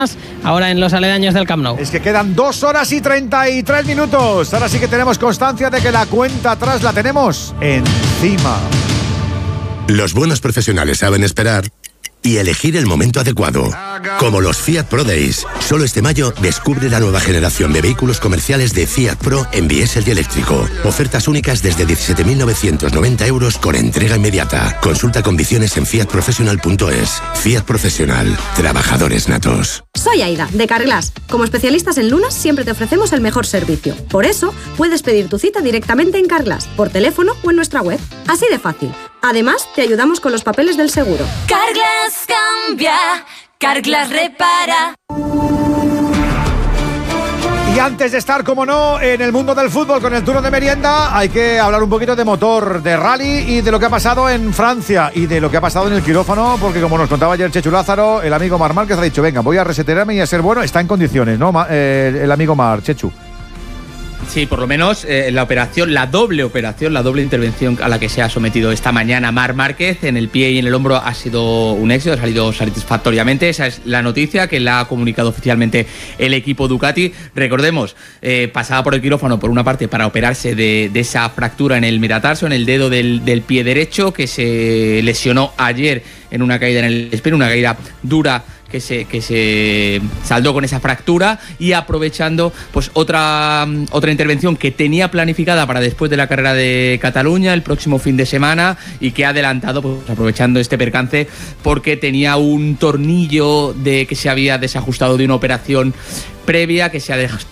ahora en los aledaños del Camp Nou. Es que quedan 2 horas y 33 minutos. Ahora sí que tenemos constancia de que la cuenta atrás la tenemos encima. Los buenos profesionales saben esperar y elegir el momento adecuado. Como los Fiat Pro Days. Solo este mayo descubre la nueva generación de vehículos comerciales de Fiat Pro en diésel y eléctrico. Ofertas únicas desde 17.990 euros con entrega inmediata. Consulta condiciones en fiatprofessional.es. Fiat Profesional. Trabajadores natos. Soy Aida, de Carglass. Como especialistas en lunas siempre te ofrecemos el mejor servicio. Por eso, puedes pedir tu cita directamente en Carglass, por teléfono o en nuestra web. Así de fácil. Además, te ayudamos con los papeles del seguro. Carglass cambia, Carglass repara. Y antes de estar, como no, en el mundo del fútbol con el turno de merienda, hay que hablar un poquito de motor, de rally y de lo que ha pasado en Francia y de lo que ha pasado en el quirófano, porque como nos contaba ayer Chechu Lázaro, el amigo Mar Márquez ha dicho, venga, voy a resetearme y a ser bueno. Está en condiciones, ¿no? El amigo Mar, Chechu. Sí, por lo menos la doble intervención a la que se ha sometido esta mañana Marc Márquez en el pie y en el hombro ha sido un éxito, ha salido satisfactoriamente. Esa es la noticia que la ha comunicado oficialmente el equipo Ducati. Recordemos, pasaba por el quirófano por una parte para operarse de esa fractura en el metatarso, en el dedo del pie derecho, que se lesionó ayer en una caída en el sprint, una caída dura que se saldó con esa fractura, y aprovechando pues otra intervención que tenía planificada para después de la carrera de Cataluña el próximo fin de semana, y que ha adelantado pues aprovechando este percance porque tenía un tornillo que se había desajustado de una operación previa, que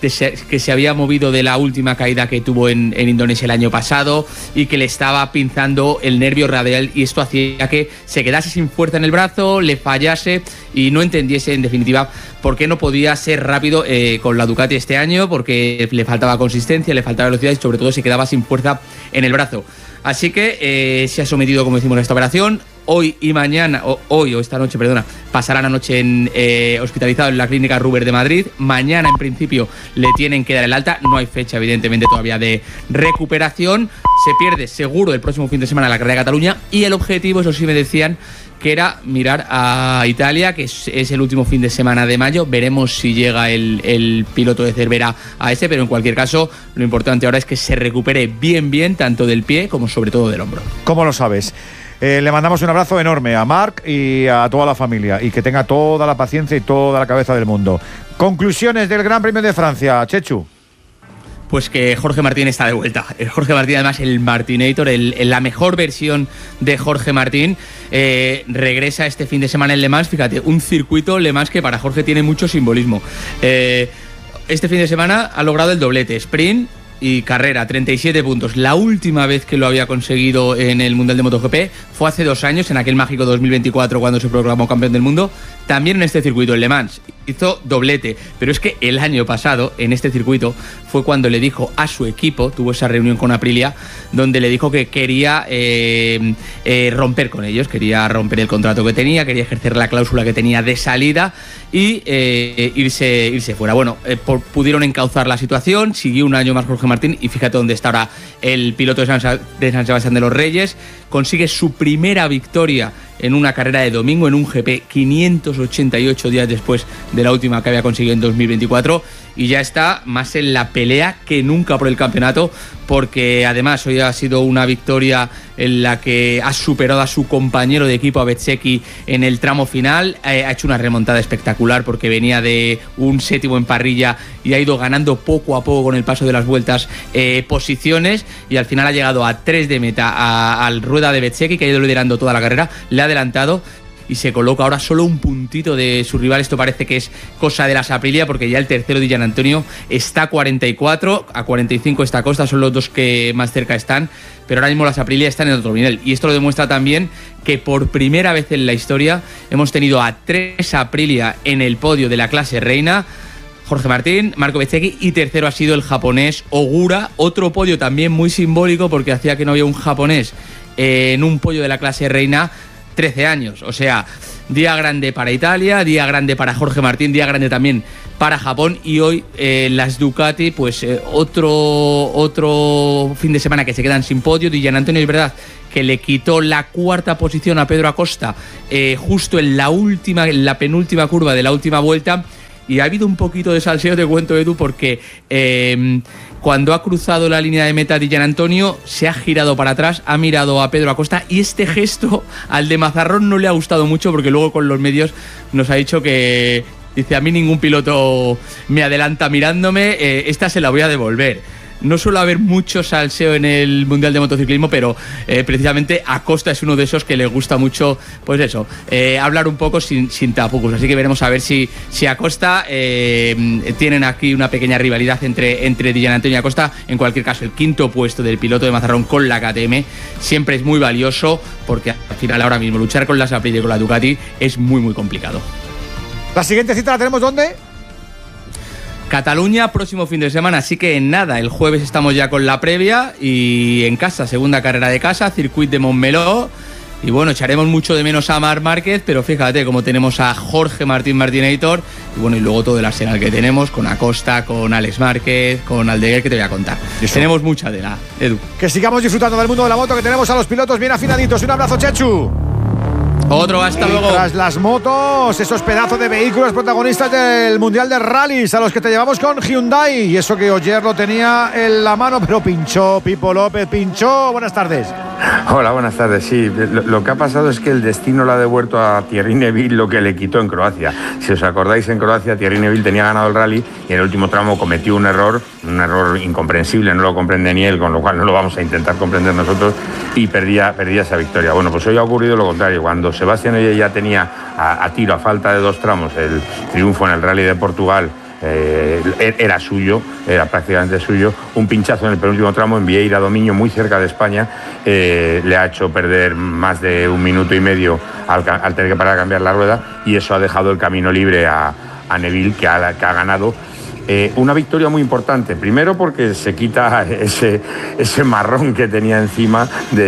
se había movido de la última caída que tuvo en Indonesia el año pasado, y que le estaba pinzando el nervio radial, y esto hacía que se quedase sin fuerza en el brazo, le fallase y no entendiese en definitiva por qué no podía ser rápido con la Ducati este año, porque le faltaba consistencia, le faltaba velocidad y sobre todo se quedaba sin fuerza en el brazo. Así que se ha sometido, como decimos, a esta operación. Hoy o esta noche, pasará la noche hospitalizado en la clínica Ruber de Madrid. Mañana, en principio, le tienen que dar el alta. No hay fecha, evidentemente, todavía de recuperación. Se pierde seguro el próximo fin de semana la carrera de Cataluña, y el objetivo, eso sí me decían, que era mirar a Italia, que es el último fin de semana de mayo. Veremos si llega el piloto de Cervera a ese, pero en cualquier caso, lo importante ahora es que se recupere bien, tanto del pie como sobre todo del hombro. ¿Cómo lo sabes? Le mandamos un abrazo enorme a Marc y a toda la familia, y que tenga toda la paciencia y toda la cabeza del mundo. Conclusiones del Gran Premio de Francia, Chechu. Pues que Jorge Martín está de vuelta. Jorge Martín, además, el Martinator, la mejor versión de Jorge Martín, regresa este fin de semana en Le Mans. Fíjate, un circuito Le Mans que para Jorge tiene mucho simbolismo. Este fin de semana ha logrado el doblete, sprint y carrera, 37 puntos. La última vez que lo había conseguido en el Mundial de MotoGP fue hace 2 años, en aquel mágico 2024, cuando se proclamó campeón del mundo. También en este circuito, en Le Mans, hizo doblete. Pero es que el año pasado, en este circuito, fue cuando le dijo a su equipo, tuvo esa reunión con Aprilia, donde le dijo que quería romper con ellos, quería romper el contrato que tenía, quería ejercer la cláusula que tenía de salida y irse fuera. Bueno, pudieron encauzar la situación, siguió un año más Jorge Martín, y fíjate dónde está ahora el piloto de San Sebastián de los Reyes. Consigue su primera victoria en una carrera de domingo, en un GP, 588 días después de la última que había conseguido en 2024, y ya está más en la pelea que nunca por el campeonato, porque además hoy ha sido una victoria en la que ha superado a su compañero de equipo, a Bezzecchi, en el tramo final. Ha hecho una remontada espectacular, porque venía de un 7º en parrilla y ha ido ganando poco a poco con el paso de las vueltas posiciones, y al final ha llegado a 3 de meta al rueda de Bezzecchi, que ha ido liderando toda la carrera, le ha adelantado y se coloca ahora solo un puntito de su rival. Esto parece que es cosa de las Aprilia, porque ya el tercero, Di Giannantonio, está a 44, a 45 está Costa, son los dos que más cerca están, pero ahora mismo las Aprilia están en otro nivel, y esto lo demuestra también que por primera vez en la historia hemos tenido a 3 Aprilia en el podio de la clase reina: Jorge Martín, Marco Bezzecchi, y tercero ha sido el japonés Ogura. Otro podio también muy simbólico, porque hacía que no había un japonés en un podio de la clase reina 13 años. O sea, día grande para Italia, día grande para Jorge Martín, día grande también para Japón, y hoy las Ducati, pues otro fin de semana que se quedan sin podio. Di Giannantonio, es verdad que le quitó la 4ª posición a Pedro Acosta justo en la penúltima curva de la última vuelta, y ha habido un poquito de salseo, te cuento, Edu, porque cuando ha cruzado la línea de meta Di Giannantonio se ha girado para atrás, ha mirado a Pedro Acosta y este gesto al de Mazarrón no le ha gustado mucho porque luego con los medios nos ha dicho que, dice, a mí ningún piloto me adelanta mirándome, esta se la voy a devolver. No suele haber mucho salseo en el Mundial de Motociclismo, pero precisamente Acosta es uno de esos que le gusta mucho, pues eso, hablar un poco sin tapujos. Así que veremos a ver si Acosta tienen aquí una pequeña rivalidad entre Di Giannantonio y Acosta. En cualquier caso, el quinto puesto del piloto de Mazarrón con la KTM siempre es muy valioso, porque al final ahora mismo luchar con la Aprilia y con la Ducati es muy muy complicado. ¿La siguiente cita la tenemos dónde? Cataluña, próximo fin de semana, así que nada, el jueves estamos ya con la previa y en casa, segunda carrera de casa, Circuit de Montmeló. Y bueno, echaremos mucho de menos a Marc Márquez, pero fíjate cómo tenemos a Jorge Martín Martinator y bueno, y luego todo el arsenal que tenemos con Acosta, con Alex Márquez, con Aldeguer, que te voy a contar. Tenemos mucha tela, Edu. Que sigamos disfrutando del mundo de la moto, que tenemos a los pilotos bien afinaditos. Un abrazo, Chechu. Otro, hasta luego. Tras las motos, esos pedazos de vehículos protagonistas del Mundial de Rallys, a los que te llevamos con Hyundai. Y eso que Ogier lo tenía en la mano, pero pinchó, Pipo López pinchó. Buenas tardes. Hola, buenas tardes. Sí, lo que ha pasado es que el destino le ha devuelto a Thierry Neuville lo que le quitó en Croacia. Si os acordáis, en Croacia Thierry Neuville tenía ganado el rally y en el último tramo cometió un error incomprensible, no lo comprende ni él, con lo cual no lo vamos a intentar comprender nosotros, y perdía esa victoria. Bueno, pues hoy ha ocurrido lo contrario. Cuando Sebastián Ogier ya tenía a tiro, a falta de 2 tramos, el triunfo en el Rally de Portugal, era suyo, era prácticamente suyo. Un pinchazo en el penúltimo tramo en Vieira do Minho, muy cerca de España, le ha hecho perder más de 1 minuto y medio al tener que parar a cambiar la rueda, y eso ha dejado el camino libre a Neuville, que ha ganado. Una victoria muy importante, primero porque se quita ese marrón que tenía encima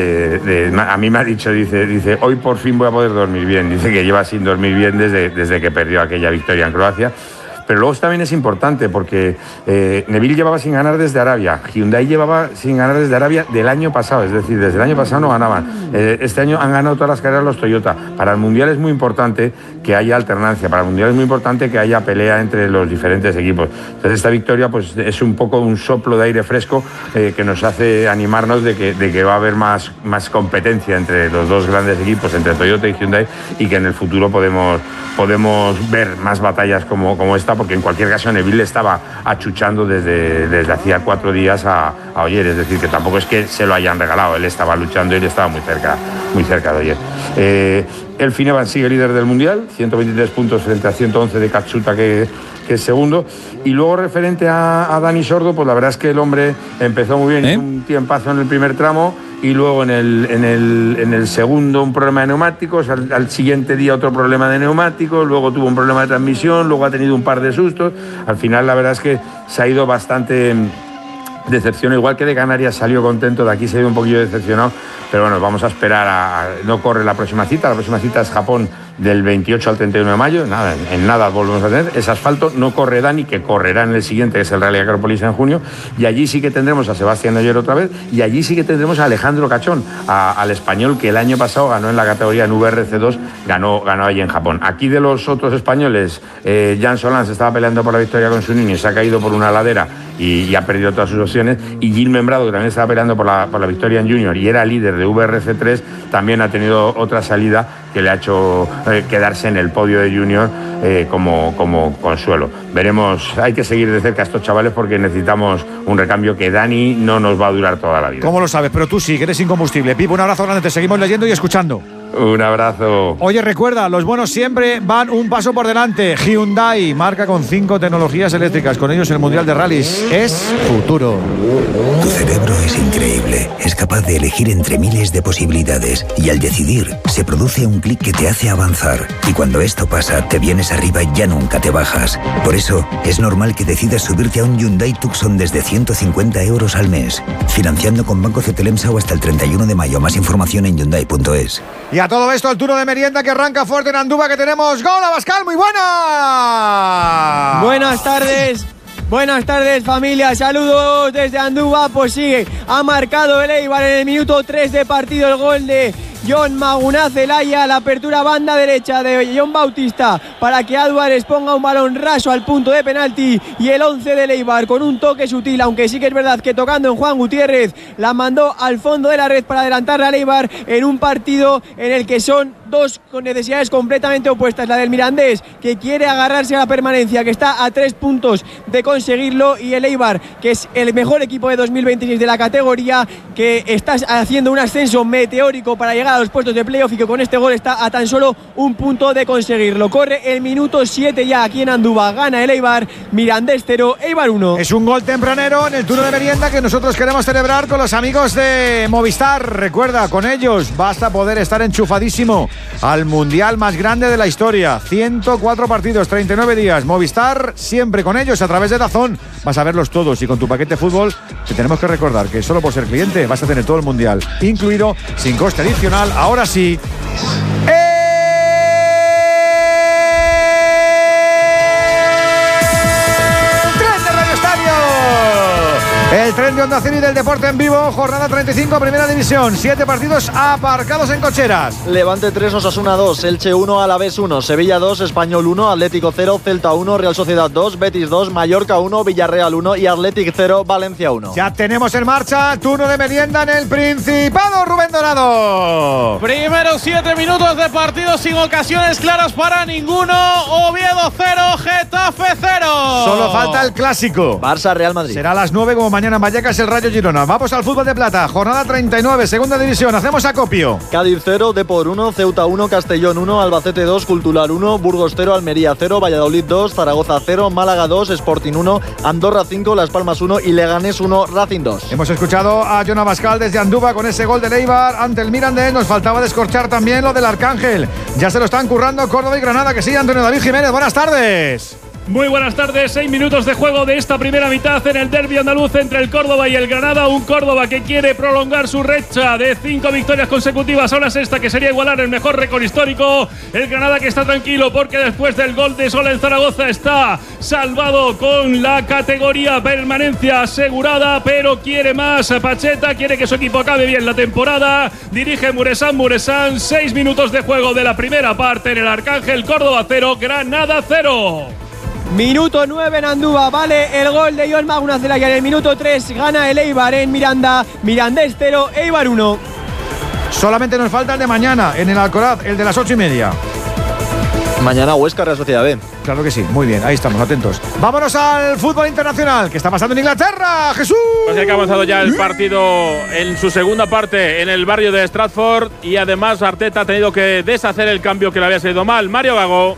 a mí me ha dicho, dice, hoy por fin voy a poder dormir bien. Dice que lleva sin dormir bien desde que perdió aquella victoria en Croacia. Pero luego también es importante porque Neuville llevaba sin ganar desde Arabia, Hyundai llevaba sin ganar desde Arabia del año pasado, es decir, desde el año pasado no ganaban. Este año han ganado todas las carreras los Toyota. Para el Mundial es muy importante que haya alternancia, para el Mundial es muy importante que haya pelea entre los diferentes equipos. Entonces esta victoria pues es un poco un soplo de aire fresco que nos hace animarnos de que va a haber más competencia entre los dos grandes equipos, entre Toyota y Hyundai, y que en el futuro podemos ver más batallas como esta, porque en cualquier caso Neuville estaba achuchando desde hacía 4 días a Ogier, es decir, que tampoco es que se lo hayan regalado, él estaba luchando y él estaba muy cerca de Ogier. El Finevan sigue líder del Mundial, 123 puntos frente a 111 de Katsuta, que es segundo. Y luego, referente a Dani Sordo, pues la verdad es que el hombre empezó muy bien, un tiempazo en el primer tramo, y luego en el segundo un problema de neumáticos, al siguiente día otro problema de neumáticos, luego tuvo un problema de transmisión, luego ha tenido un par de sustos. Al final la verdad es que se ha ido bastante decepcionado, igual que de Canarias salió contento, de aquí se ha ido un poquillo decepcionado, pero bueno, vamos a esperar no corre la próxima cita es Japón del 28 al 31 de mayo, en nada volvemos a tener, es asfalto, no corre Dani, que correrá en el siguiente, que es el Rally Acrópolis en junio, y allí sí que tendremos a Sebastián Ogier otra vez, y allí sí que tendremos a Alejandro Cachón, al español que el año pasado ganó en la categoría en VRC2, ganó allí en Japón. Aquí de los otros españoles, Jan Solans estaba peleando por la victoria con su niño y se ha caído por una ladera y ha perdido todas sus opciones, y Gil Membrado, que también estaba peleando por la victoria en Junior y era líder de VRC3, también ha tenido otra salida que le ha hecho quedarse en el podio de Junior como consuelo. Veremos, hay que seguir de cerca a estos chavales porque necesitamos un recambio, que Dani no nos va a durar toda la vida. ¿Cómo lo sabes? Pero tú sí, que eres incombustible. Pipo, un abrazo grande, te seguimos leyendo y escuchando. Un abrazo. Oye, recuerda, los buenos siempre van un paso por delante. Hyundai, marca con 5 tecnologías eléctricas. Con ellos el Mundial de Rallys es futuro. Tu cerebro es increíble. Es capaz de elegir entre miles de posibilidades. Y al decidir, se produce un clic que te hace avanzar. Y cuando esto pasa, te vienes arriba y ya nunca te bajas. Por eso, es normal que decidas subirte a un Hyundai Tucson desde 150 euros al mes. Financiando con Banco Cetelemsa o hasta el 31 de mayo. Más información en Hyundai.es. Y a todo esto el turno de merienda que arranca fuerte en Andúba, que tenemos gol, Abascal, muy buena. Buenas tardes familia, saludos desde Andúba. Pues sigue, ha marcado el Eibar en el minuto 3 de partido el gol de Jon Magunaz Zelaya, la apertura banda derecha de Jon Bautista para que Álvarez ponga un balón raso al punto de penalti, y el 11 de Eibar con un toque sutil, aunque sí que es verdad que tocando en Juan Gutiérrez la mandó al fondo de la red para adelantarle a Eibar en un partido en el que son dos con necesidades completamente opuestas, la del Mirandés, que quiere agarrarse a la permanencia, que está a 3 puntos de conseguirlo, y el Eibar, que es el mejor equipo de 2026 de la categoría, que está haciendo un ascenso meteórico para llegar a los puestos de playoff y que con este gol está a tan solo un punto de conseguirlo. Corre el minuto 7 ya aquí en Andúba, gana el Eibar, Mirandés 0, Eibar 1. Es un gol tempranero en el turno de merienda que nosotros queremos celebrar con los amigos de Movistar. Recuerda, con ellos vas a poder estar enchufadísimo al mundial más grande de la historia. 104 partidos, 39 días. Movistar, siempre con ellos a través de DAZN. Vas a verlos todos, y con tu paquete fútbol te tenemos que recordar que solo por ser cliente vas a tener todo el mundial incluido, sin coste adicional. Ahora sí, el tren de Onda Cero y del deporte en vivo, jornada 35, primera división, 7 partidos aparcados en cocheras. Levante 3, Osasuna 2, Elche 1, Alavés 1, Sevilla 2, Español 1, Atlético 0, Celta 1, Real Sociedad 2, Betis 2, Mallorca 1, Villarreal 1 y Athletic 0, Valencia 1. Ya tenemos en marcha turno de merienda en el Principado, Rubén Dorado. Primeros 7 minutos de partido sin ocasiones claras para ninguno. Oviedo 0, Getafe 0. Solo falta el clásico. Barça-Real Madrid. Será a las 9 como mañana en Vallecas el Rayo Girona. Vamos al fútbol de plata, jornada 39, segunda división. Hacemos acopio. Cádiz 0, Depor 1, Ceuta 1, Castellón 1, Albacete 2, Cultural 1, Burgos 0, Almería 0, Valladolid 2, Zaragoza 0, Málaga 2, Sporting 1, Andorra 5, Las Palmas 1 y Leganés 1, Racing 2. Hemos escuchado a Jon Abascal desde Andúba con ese gol de Eibar ante el Mirandés. Nos faltaba descorchar también lo del Arcángel. Ya se lo están currando Córdoba y Granada, que sí, Antonio David Jiménez. Buenas tardes. Muy buenas tardes, 6 minutos de juego de esta primera mitad en el derbi andaluz entre el Córdoba y el Granada. Un Córdoba que quiere prolongar su racha de 5 victorias consecutivas a una sexta, que sería igualar el mejor récord histórico. El Granada que está tranquilo porque después del gol de Sola en Zaragoza está salvado con la categoría permanencia asegurada, pero quiere más. Pacheta quiere que su equipo acabe bien la temporada. Dirige Muresan, 6 minutos de juego de la primera parte en el Arcángel. Córdoba 0, Granada 0. Minuto 9 en Andúba, vale el gol de Jon Magunaz Zelaya. En el minuto 3 gana el Eibar en Miranda, Mirandés 0, Eibar 1. Solamente nos falta el de mañana en el Alcoraz, el de las 8:30. Mañana Huesca, Real Sociedad B. Claro que sí, muy bien, ahí estamos, atentos. Vámonos al fútbol internacional. ¿Qué está pasando en Inglaterra, Jesús? Pues que ha avanzado ya el partido en su segunda parte en el barrio de Stratford, y además Arteta ha tenido que deshacer el cambio que le había salido mal. Mario Gago.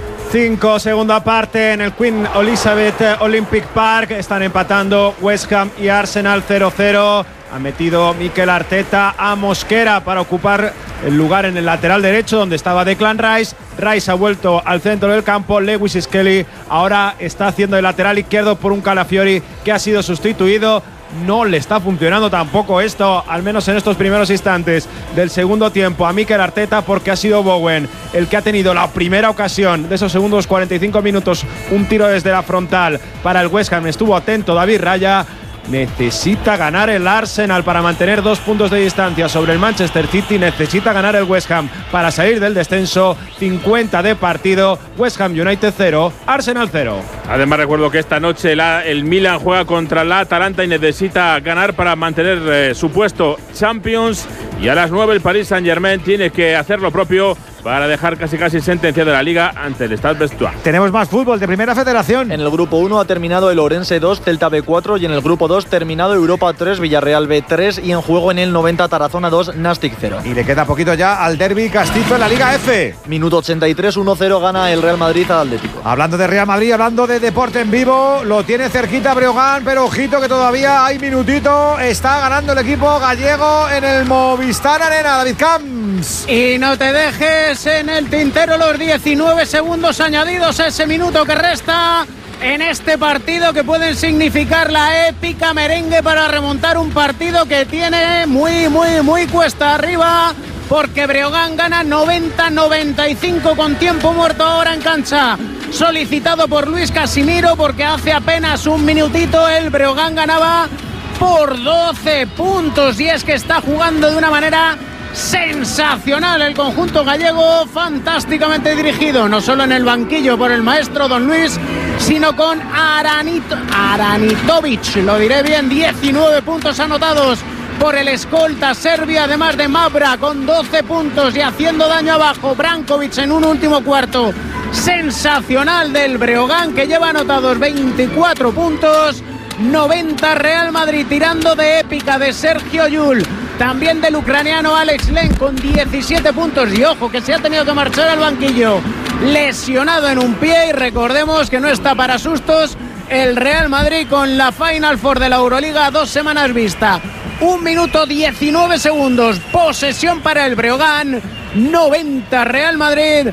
5, segunda parte en el Queen Elizabeth Olympic Park. Están empatando West Ham y Arsenal 0-0. Ha metido Mikel Arteta a Mosquera para ocupar el lugar en el lateral derecho donde estaba Declan Rice. Rice ha vuelto al centro del campo. Lewis Skelly ahora está haciendo el lateral izquierdo por un Calafiori que ha sido sustituido. No le está funcionando tampoco esto, al menos en estos primeros instantes del segundo tiempo, a Mikel Arteta, porque ha sido Bowen el que ha tenido la primera ocasión de esos segundos 45 minutos. Un tiro desde la frontal para el West Ham. Estuvo atento David Raya. Necesita ganar el Arsenal para mantener 2 puntos de distancia sobre el Manchester City. Necesita ganar el West Ham para salir del descenso. 50 de partido. West Ham United 0, Arsenal 0. Además recuerdo que esta noche el Milan juega contra la Atalanta y necesita ganar para mantener su puesto Champions. Y a las 9 el Paris Saint-Germain tiene que hacer lo propio para dejar casi sentenciado la Liga ante el Stade Brestois. Tenemos más fútbol de Primera Federación. En el grupo 1 ha terminado el Orense 2, Celta B 4, y en el grupo 2 terminado Europa 3, Villarreal B 3, y en juego en el 90 Tarazona 2, Nastic 0. Y le queda poquito ya al derbi castizo en la Liga F. Minuto 83, 1-0 gana el Real Madrid al Atlético. Hablando de Real Madrid, hablando de deporte en vivo, lo tiene cerquita Breogán, pero ojito que todavía hay minutito. Está ganando el equipo gallego en el Movistar Arena. David Camps. Y no te dejes en el tintero los 19 segundos añadidos a ese minuto que resta en este partido, que pueden significar la épica merengue para remontar un partido que tiene muy cuesta arriba, porque Breogán gana 90-95 con tiempo muerto ahora en cancha, solicitado por Luis Casimiro, porque hace apenas un minutito el Breogán ganaba por 12 puntos, y es que está jugando de una manera sensacional el conjunto gallego, fantásticamente dirigido, no solo en el banquillo por el maestro Don Luis, sino con Aranitovic, lo diré bien, 19 puntos anotados por el escolta serbio, además de Mabra con 12 puntos y haciendo daño abajo. Brankovic en un último cuarto sensacional del Breogán, que lleva anotados 24 puntos. 90 Real Madrid, tirando de épica de Sergio Llull, también del ucraniano Alex Len con 17 puntos, y ojo que se ha tenido que marchar al banquillo lesionado en un pie, y recordemos que no está para sustos el Real Madrid con la Final Four de la Euroliga a 2 semanas vista. 1 minuto 19 segundos, posesión para el Breogán, 90 Real Madrid,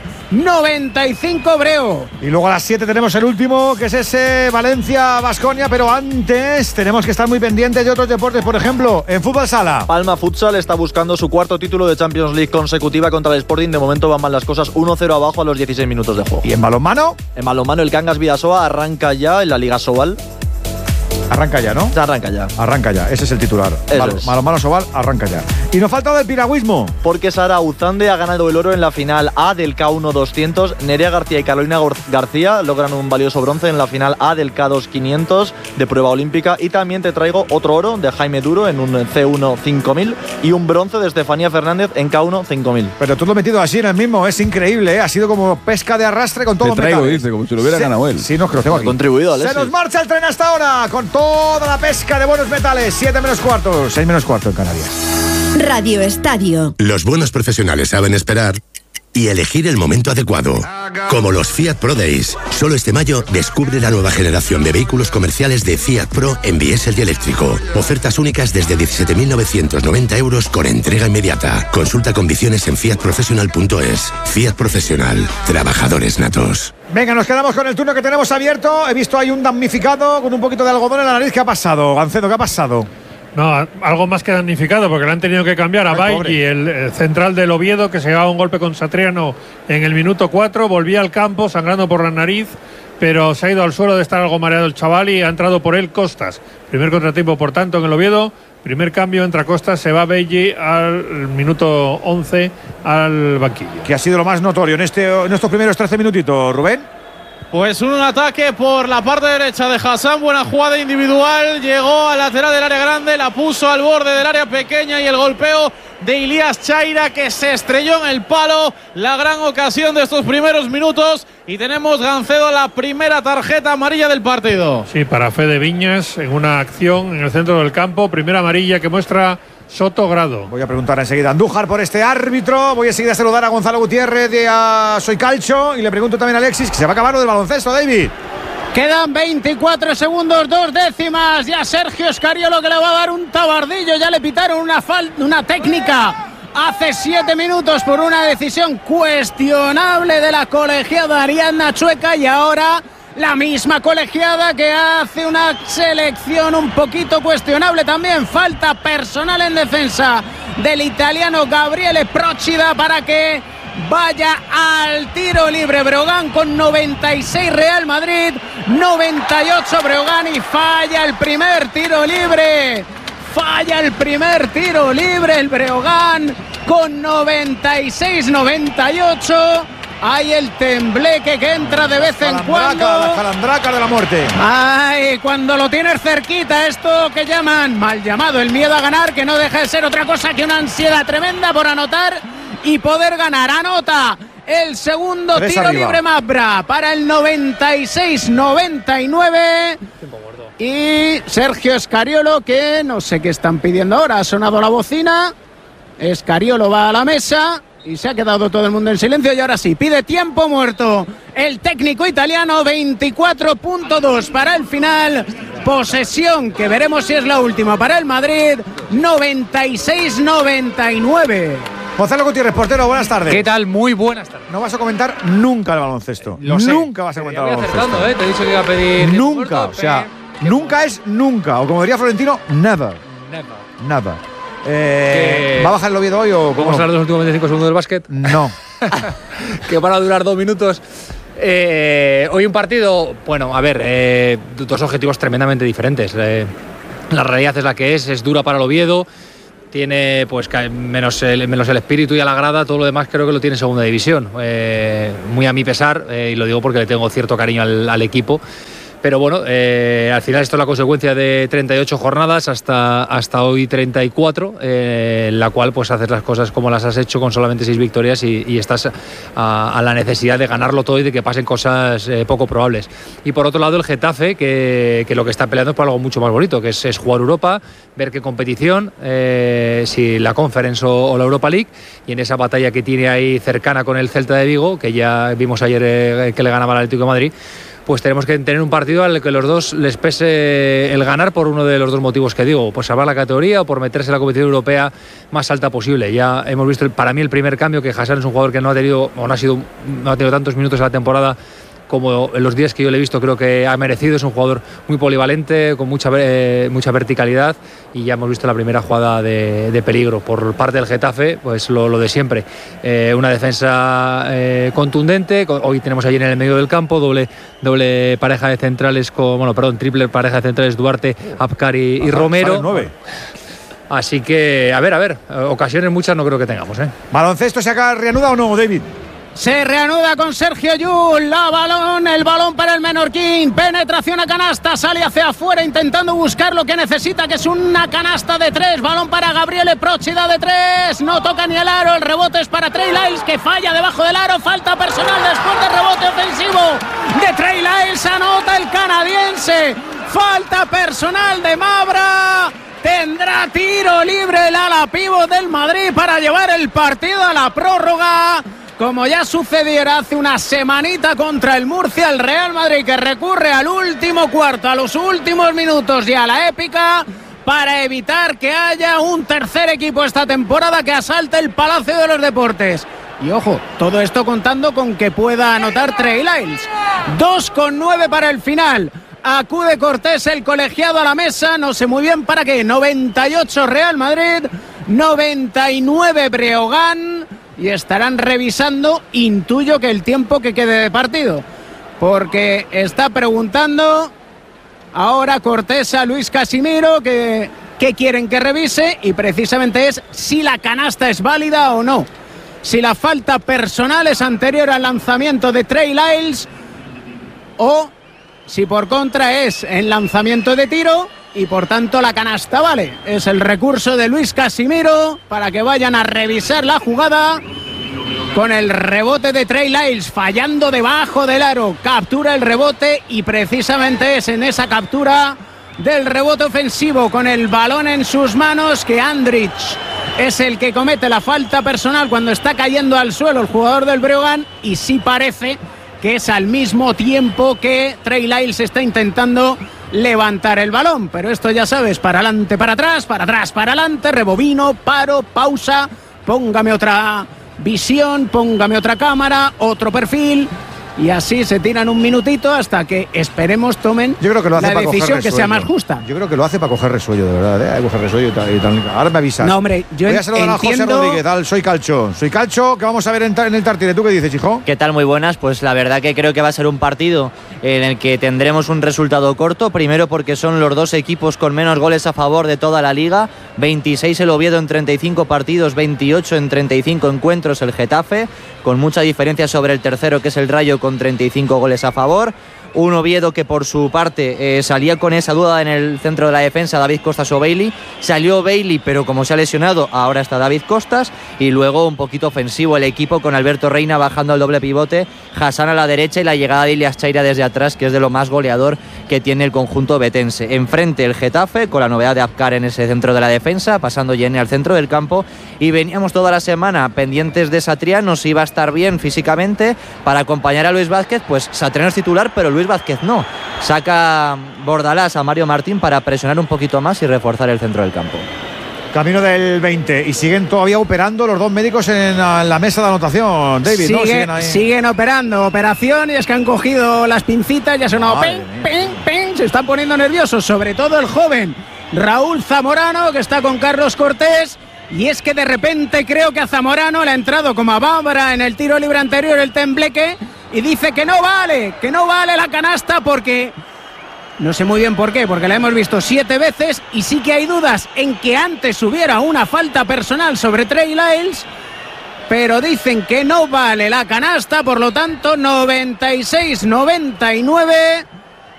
95 Breo. Y luego a las 7 tenemos el último, que es ese Valencia-Baskonia, pero antes tenemos que estar muy pendientes de otros deportes, por ejemplo, en fútbol sala. Palma Futsal está buscando su cuarto título de Champions League consecutiva contra el Sporting. De momento van mal las cosas, 1-0 abajo a los 16 minutos de juego. ¿Y en balonmano? En balonmano el Cangas Vidasoa arranca ya en la Liga Sobal. Arranca ya, ¿no? Arranca ya. Arranca ya, ese es el titular. Balonmano Sobal, arranca ya. Y nos falta del piragüismo. Porque Sara Uzande ha ganado el oro en la final A del K1 200. Nerea García y Carolina García logran un valioso bronce en la final A del K2 500 de prueba olímpica. Y también te traigo otro oro de Jaime Duro en un C1 5000 y un bronce de Estefanía Fernández en K1 5000. Pero tú lo has metido así en el mismo, es increíble, ¿eh? Ha sido como pesca de arrastre con todos los metales. Dice, como si lo hubiera ganado él. Sí, nos conocemos aquí. Contribuido, Alexis. Se nos marcha el tren hasta ahora con toda la pesca de buenos metales. 7 menos cuarto, 6 menos cuarto en Canarias. Radio Estadio. Los buenos profesionales saben esperar y elegir el momento adecuado. Como los Fiat Pro Days. Solo este mayo descubre la nueva generación de vehículos comerciales de Fiat Pro en diésel y eléctrico. Ofertas únicas desde 17.990 euros con entrega inmediata. Consulta condiciones en fiatprofessional.es. Fiat Profesional. Trabajadores natos. Venga, nos quedamos con el turno que tenemos abierto. He visto ahí un damnificado con un poquito de algodón en la nariz. ¿Qué ha pasado, Gancedo? ¿Qué ha pasado? No, algo más que damnificado, porque le han tenido que cambiar a Bailly, el central del Oviedo, que se llevaba un golpe con Satriano en el minuto 4, volvía al campo sangrando por la nariz, pero se ha ido al suelo de estar algo mareado el chaval y ha entrado por él Costas. Primer contratiempo, por tanto, en el Oviedo. Primer cambio, entra Costas, se va Bailly al minuto 11 al banquillo. ¿Qué ha sido lo más notorio en estos primeros 13 minutitos, Rubén? Pues un ataque por la parte derecha de Hassan, buena jugada individual, llegó al lateral del área grande, la puso al borde del área pequeña y el golpeo de Ilias Chaira, que se estrelló en el palo, la gran ocasión de estos primeros minutos, y tenemos, Gancedo, la primera tarjeta amarilla del partido. Sí, para Fede Viñas en una acción en el centro del campo, primera amarilla que muestra Soto Grado. Voy a preguntar enseguida a Andújar por este árbitro. Voy a seguir a saludar a Gonzalo Gutiérrez de Soy Calcio y le pregunto también a Alexis, que se va a acabar lo del baloncesto, David. Quedan 24 segundos, 2 décimas. Ya Sergio Escariolo, que le va a dar un tabardillo. Ya le pitaron una técnica hace 7 minutos por una decisión cuestionable de la colegiada Ariadna Chueca, y ahora la misma colegiada que hace una selección un poquito cuestionable también. Falta personal en defensa del italiano Gabriele Procida para que vaya al tiro libre Breogán con 96 Real Madrid, 98 Breogán, y falla el primer tiro libre. Falla el primer tiro libre el Breogán con 96-98. Hay el tembleque que entra de vez en cuando. La calandraca de la muerte. Ay, cuando lo tienes cerquita, esto que llaman, mal llamado, el miedo a ganar, que no deja de ser otra cosa que una ansiedad tremenda por anotar y poder ganar. Anota el segundo tiro libre Mabra para el 96-99. Y Sergio Escariolo, que no sé qué están pidiendo ahora, ha sonado la bocina. Escariolo va a la mesa y se ha quedado todo el mundo en silencio, y ahora sí, pide tiempo muerto el técnico italiano. 24.2 para el final, posesión que veremos si es la última para el Madrid, 96-99. Gonzalo Gutiérrez, portero, buenas tardes. ¿Qué tal? Muy buenas tardes. No vas a comentar nunca el baloncesto. Nunca vas a comentar el baloncesto. Te he dicho que iba a pedir nunca, muerto, o sea, nunca es nunca, o como diría Florentino, never. Nada. ¿Va a bajar el Oviedo hoy o cómo? ¿Vamos a hablar de los últimos 25 segundos del básquet? No. Que van a durar 2 minutos. Hoy un partido, bueno, a ver, dos objetivos tremendamente diferentes. La realidad es la que es dura para el Oviedo. tiene pues menos el espíritu y a la grada, todo lo demás creo que lo tiene en segunda división. Muy a mi pesar, y lo digo porque le tengo cierto cariño al equipo. Pero bueno, al final esto es la consecuencia de 38 jornadas hasta hoy 34, en la cual pues haces las cosas como las has hecho con solamente 6 victorias y estás a la necesidad de ganarlo todo y de que pasen cosas poco probables. Y por otro lado el Getafe, que lo que está peleando es por algo mucho más bonito, que es jugar Europa, ver qué competición, si la Conference o la Europa League, y en esa batalla que tiene ahí cercana con el Celta de Vigo, que ya vimos ayer que le ganaba al Atlético de Madrid, pues tenemos que tener un partido al que los dos les pese el ganar por uno de los dos motivos que digo, pues salvar la categoría o por meterse en la competición europea más alta posible. Ya hemos visto para mí el primer cambio, que Hazard es un jugador que no ha tenido tantos minutos en la temporada como en los días que yo le he visto, creo que ha merecido. Es un jugador muy polivalente, con mucha verticalidad, y ya hemos visto la primera jugada de peligro por parte del Getafe, pues lo de siempre. Una defensa contundente. Hoy tenemos allí en el medio del campo doble pareja de centrales, triple pareja de centrales, Duarte, Abkar y Romero. 9. Así que, a ver, ocasiones muchas no creo que tengamos. ¿Baloncesto se reanuda o no, David? Se reanuda con Sergio Llull, el balón para el Menorquín, penetración a canasta, sale hacia afuera intentando buscar lo que necesita, que es una canasta de 3, balón para Gabriele Procida de 3, no toca ni el aro, el rebote es para Trey Lyles, que falla debajo del aro, falta personal después del rebote ofensivo de Trey Lyles, anota el canadiense, falta personal de Mabra. Tendrá tiro libre el ala pívot del Madrid para llevar el partido a la prórroga. Como ya sucediera hace una semanita contra el Murcia, el Real Madrid que recurre al último cuarto, a los últimos minutos y a la épica para evitar que haya un tercer equipo esta temporada que asalte el Palacio de los Deportes. Y ojo, todo esto contando con que pueda anotar Trey Lyles. 2,9 para el final. Acude Cortés, el colegiado, a la mesa, no sé muy bien para qué. 98 Real Madrid, 99 Breogán. Y estarán revisando, intuyo que el tiempo que quede de partido, porque está preguntando ahora Cortés a Luis Casimiro qué quieren que revise, y precisamente es si la canasta es válida o no, si la falta personal es anterior al lanzamiento de Trey Lyles o si por contra es en lanzamiento de tiro y por tanto la canasta vale. Es el recurso de Luis Casimiro para que vayan a revisar la jugada, con el rebote de Trey Lyles fallando debajo del aro, captura el rebote y precisamente es en esa captura del rebote ofensivo con el balón en sus manos que Andrich es el que comete la falta personal cuando está cayendo al suelo el jugador del Breogán, y sí parece que es al mismo tiempo que Trey Lyles está intentando levantar el balón, pero esto ya sabes, para adelante, para atrás, para adelante, rebobino, paro, pausa, póngame otra visión, póngame otra cámara, otro perfil, y así se tiran un minutito hasta que esperemos tomen la decisión que sea más justa. Yo creo que lo hace para coger resuello, de verdad, coger resuello y tal. Ahora me avisas. No, hombre, yo voy a saludar a José Rodríguez, soy Calcho, que vamos a ver en el Tartiere. ¿Tú qué dices, hijo? ¿Qué tal? Muy buenas. Pues la verdad que creo que va a ser un partido en el que tendremos un resultado corto, primero porque son los dos equipos con menos goles a favor de toda la liga, 26 el Oviedo en 35 partidos, 28 en 35 encuentros el Getafe, con mucha diferencia sobre el tercero, que es el Rayo, con 35 goles a favor. Un Oviedo que por su parte salía con esa duda en el centro de la defensa, David Costas o Bailey. Salió Bailey, pero como se ha lesionado, ahora está David Costas. Y luego un poquito ofensivo el equipo con Alberto Reina bajando al doble pivote, Hassan a la derecha y la llegada de Ilias Chaira desde atrás, que es de lo más goleador que tiene el conjunto betense. Enfrente el Getafe, con la novedad de Abkar en ese centro de la defensa, pasando Jenny al centro del campo. Y veníamos toda la semana pendientes de Satriano, si iba a estar bien físicamente para acompañar a Luis Vázquez. Pues Satriano es titular, pero Luis Vázquez no. Saca Bordalás a Mario Martín para presionar un poquito más y reforzar el centro del campo. Camino del 20 y siguen todavía operando los dos médicos en la mesa de anotación, David. Siguen operando, operación, y es que han cogido las pincitas, ya ha sonado pen, se están poniendo nerviosos, sobre todo el joven Raúl Zamorano, que está con Carlos Cortés. Y es que de repente creo que a Zamorano le ha entrado como a Bárbara en el tiro libre anterior el tembleque, y dice que no vale la canasta porque No sé muy bien por qué, porque la hemos visto 7 veces y sí que hay dudas en que antes hubiera una falta personal sobre Trey Lyles, pero dicen que no vale la canasta, por lo tanto 96-99.